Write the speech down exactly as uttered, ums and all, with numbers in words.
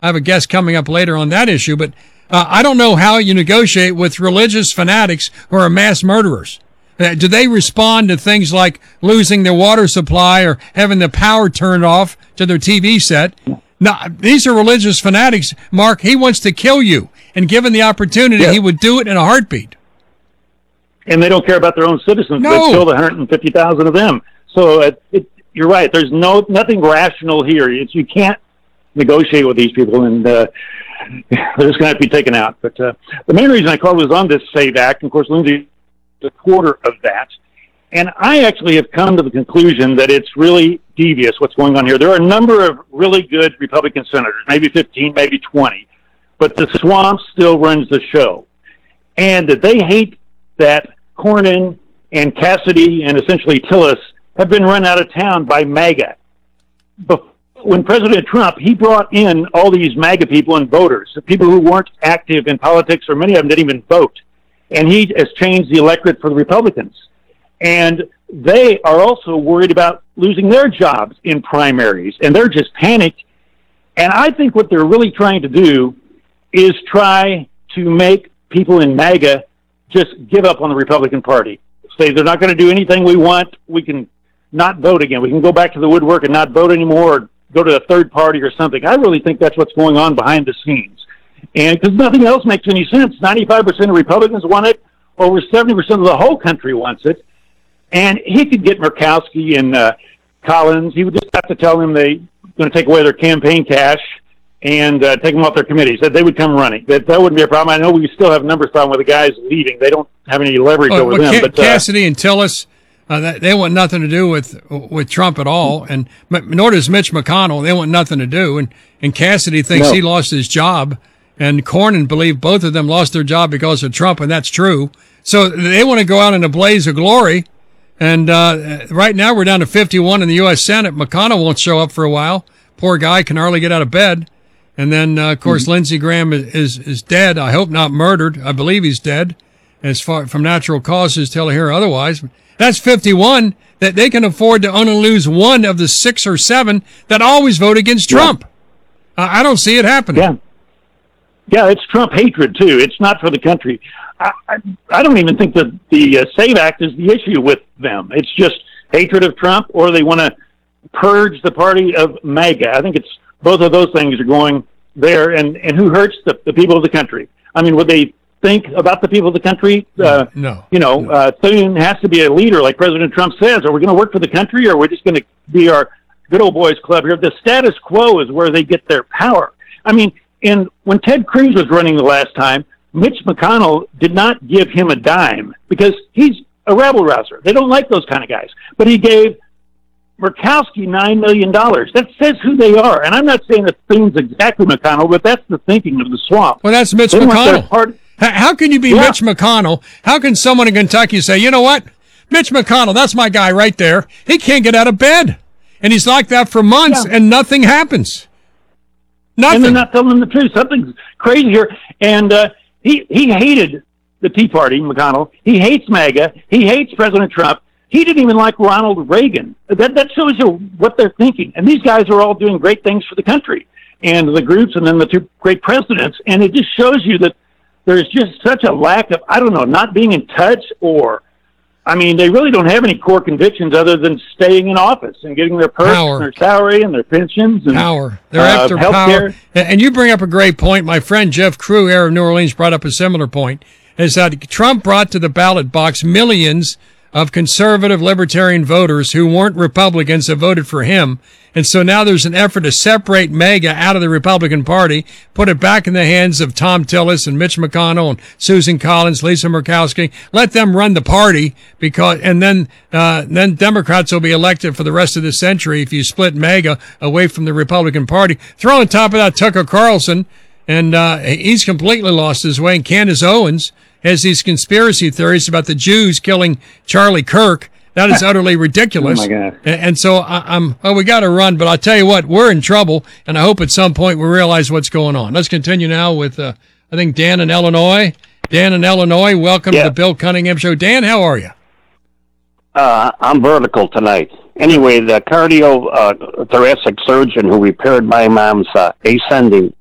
I have a guest coming up later on that issue, but uh, I don't know how you negotiate with religious fanatics who are mass murderers. Uh, do they respond to things like losing their water supply or having the power turned off to their T V set? No, these are religious fanatics, Mark. He wants to kill you, and given the opportunity, yeah. he would do it in a heartbeat. And they don't care about their own citizens. No. They killed one hundred fifty thousand of them. So uh, it, you're right. There's no nothing rational here. It's, you can't negotiate with these people, and uh, they're just going to have to be taken out. But uh, the main reason I called was on this SAVE Act. And of course, Lindsey is a quarter of that. And I actually have come to the conclusion that it's really devious what's going on here. There are a number of really good Republican senators, maybe fifteen, maybe twenty, but the swamp still runs the show. And they hate that Cornyn and Cassidy and essentially Tillis have been run out of town by MAGA. But when President Trump, he brought in all these MAGA people and voters, people who weren't active in politics, or many of them didn't even vote. And he has changed the electorate for the Republicans. And they are also worried about losing their jobs in primaries, and they're just panicked. And I think what they're really trying to do is try to make people in MAGA just give up on the Republican Party. Say they're not going to do anything we want. We can not vote again. We can go back to the woodwork and not vote anymore, or go to a third party or something. I really think that's what's going on behind the scenes. And because nothing else makes any sense. ninety-five percent of Republicans want it. Over seventy percent of the whole country wants it. And he could get Murkowski and uh, Collins. He would just have to tell them they're going to take away their campaign cash and uh, take them off their committees. That they would come running. That that wouldn't be a problem. I know we still have a numbers problem with the guys leaving. They don't have any leverage oh, over well, them. Ca- but uh, Cassidy and Tillis, uh, that, they want nothing to do with with Trump at all, and nor does Mitch McConnell. They want nothing to do. And and Cassidy thinks no. he lost his job, and Cornyn believe both of them lost their job because of Trump, and that's true. So they want to go out in a blaze of glory. And uh, right now we're down to fifty-one in the U S Senate. McConnell won't show up for a while. Poor guy can hardly get out of bed. And then, uh, of course, mm-hmm. Lindsey Graham is, is is dead. I hope not murdered. I believe he's dead, as far from natural causes till I hear otherwise. That's fifty-one that they can afford to only lose one of the six or seven that always vote against Trump. Yeah. Uh, I don't see it happening. Yeah, yeah, it's Trump hatred too. It's not for the country. I, I, I don't even think that the uh, SAVE Act is the issue with them. It's just hatred of Trump, or they want to purge the party of MAGA. I think it's both of those things are going there. And, and who hurts the, the people of the country? I mean, would they think about the people of the country? Uh, no. You know, no. uh, someone has to be a leader, like President Trump says. Are we going to work for the country, or are we just going to be our good old boys club here? The status quo is where they get their power. I mean, and when Ted Cruz was running the last time, Mitch McConnell did not give him a dime because he's a rabble-rouser. They don't like those kind of guys. But he gave Murkowski nine million dollars. That says who they are. And I'm not saying the thing's exactly McConnell, but that's the thinking of the swamp. Well, that's Mitch they McConnell. Part- How can you be yeah. Mitch McConnell? How can someone in Kentucky say, you know what? Mitch McConnell, that's my guy right there. He can't get out of bed. And he's like that for months, yeah. and nothing happens. Nothing. And they're not telling them the truth. Something's crazy here. And uh, he, he hated the Tea Party, McConnell. He hates MAGA. He hates President Trump. He didn't even like Ronald Reagan. That that shows you what they're thinking. And these guys are all doing great things for the country and the groups, and then the two great presidents. And it just shows you that there's just such a lack of, I don't know, not being in touch, or, I mean, they really don't have any core convictions other than staying in office and getting their perks power. and their salary and their pensions. And, power. They're uh, after healthcare. power. And you bring up a great point. My friend Jeff Crew here of New Orleans brought up a similar point, is that Trump brought to the ballot box millions of conservative libertarian voters who weren't Republicans that voted for him. And so now there's an effort to separate MAGA out of the Republican Party, put it back in the hands of Tom Tillis and Mitch McConnell and Susan Collins, Lisa Murkowski. Let them run the party, because, and then, uh, then Democrats will be elected for the rest of the century if you split MAGA away from the Republican Party. Throw on top of that Tucker Carlson, and, uh, he's completely lost his way. And Candace Owens has these conspiracy theories about the Jews killing Charlie Kirk. That is utterly ridiculous. Oh, my God. And, and so I, I'm, well, we got to run, but I'll tell you what, we're in trouble, and I hope at some point we realize what's going on. Let's continue now with, uh, I think, Dan in Illinois. Dan in Illinois, welcome yeah. to the Bill Cunningham Show. Dan, how are you? Uh, I'm vertical tonight. Anyway, the cardio uh, thoracic surgeon who repaired my mom's uh, ascending